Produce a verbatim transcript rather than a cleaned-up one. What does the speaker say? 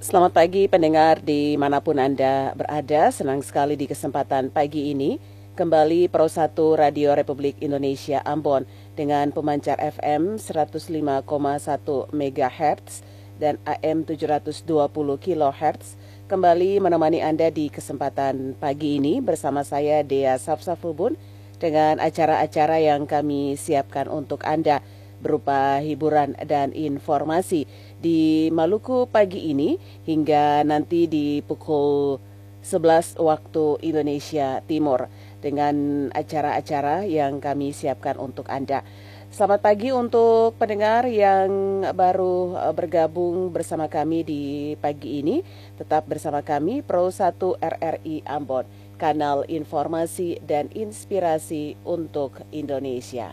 Selamat pagi pendengar dimanapun Anda berada. Senang sekali di kesempatan pagi ini kembali Pro satu Radio Republik Indonesia Ambon dengan pemancar F M seratus lima koma satu megahertz dan A M tujuh ratus dua puluh kilohertz kembali menemani Anda di kesempatan pagi ini bersama saya Dea Safsafubun dengan acara-acara yang kami siapkan untuk Anda berupa hiburan dan informasi di Maluku pagi ini hingga nanti di pukul sebelas waktu Indonesia Timur dengan acara-acara yang kami siapkan untuk Anda. Selamat pagi untuk pendengar yang baru bergabung bersama kami di pagi ini. Tetap bersama kami Pro satu R R I Ambon, kanal informasi dan inspirasi untuk Indonesia.